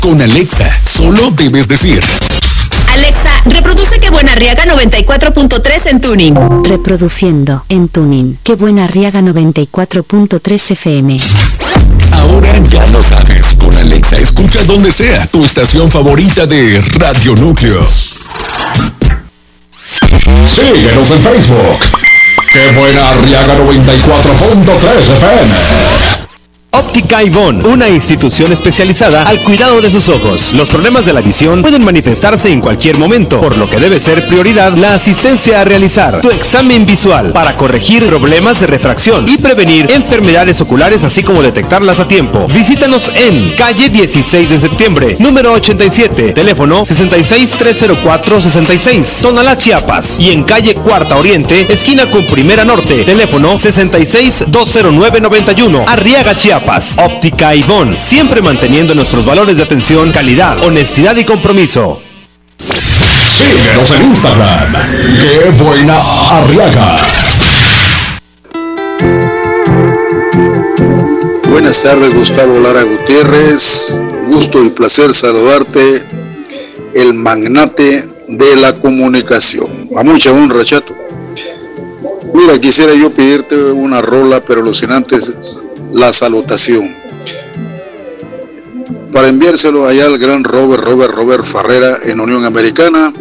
Con Alexa, solo debes decir: Alexa, reproduce Qué Buena Arriaga 94.3 en Tuning. Reproduciendo en Tuning Qué Buena Arriaga 94.3 FM. Ahora ya lo sabes, con Alexa escucha donde sea tu estación favorita de Radio Núcleo. Síguenos en Facebook. Qué Buena Arriaga 94.3 FM. Óptica Ivonne, una institución especializada al cuidado de sus ojos. Los problemas de la visión pueden manifestarse en cualquier momento, por lo que debe ser prioridad la asistencia a realizar tu examen visual para corregir problemas de refracción y prevenir enfermedades oculares, así como detectarlas a tiempo. Visítanos en calle 16 de septiembre, número 87, teléfono 66-304-66, Tonalá, Chiapas, y en calle Cuarta Oriente, esquina con Primera Norte, teléfono 66-209-91, Arriaga, Chiapas. Óptica Ivonne, siempre manteniendo nuestros valores de atención, calidad, honestidad y compromiso. Síguenos en Instagram. Qué Buena Arriaga. Buenas tardes, Gustavo Lara Gutiérrez. Gusto y placer saludarte, el magnate de la comunicación. A mucha honra, chato. Mira, quisiera yo pedirte una rola, pero alucinante es la salutación. Para enviárselo allá al gran Robert Farrera en Unión Americana,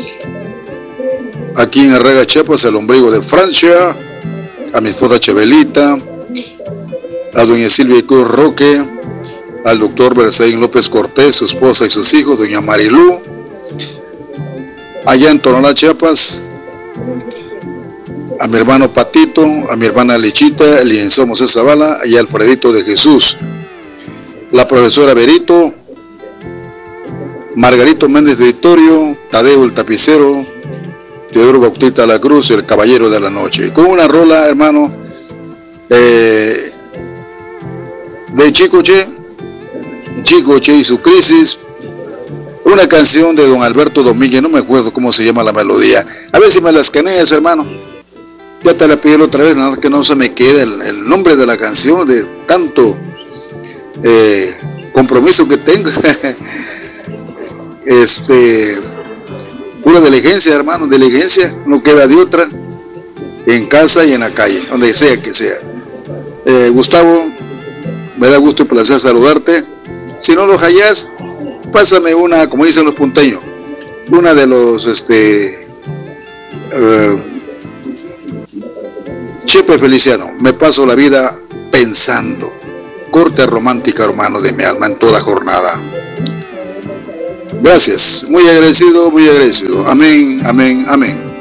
aquí en Arriaga, Chiapas, el ombligo de Francia, a mi esposa Chevelita, a doña Silvia Cruz Roque, al doctor Bersaín López Cortés, su esposa y sus hijos, doña Marilú, allá en Tonalá, Chiapas, a mi hermano Patito, a mi hermana Lechita, el licenciado José Zavala, y a Alfredito de Jesús, la profesora Berito, Margarito Méndez de Victorio, Tadeo el Tapicero, Teodoro Bautista La Cruz, el Caballero de la Noche. Con una rola, hermano, de Chico Che y su crisis, una canción de don Alberto Domínguez, no me acuerdo cómo se llama la melodía. A ver si me la escaneas, hermano. Ya te la pedí otra vez, nada que no se me quede el nombre de la canción, de tanto compromiso que tengo. Pura diligencia, hermano, diligencia, no queda de otra, en casa y en la calle, donde sea que sea. Gustavo, me da gusto y placer saludarte. Si no lo hallas, pásame una, como dicen los punteños, una de los Chepe Feliciano, me paso la vida pensando. Corte romántica, hermano de mi alma, en toda jornada. Gracias, muy agradecido, muy agradecido. Amén, amén, amén.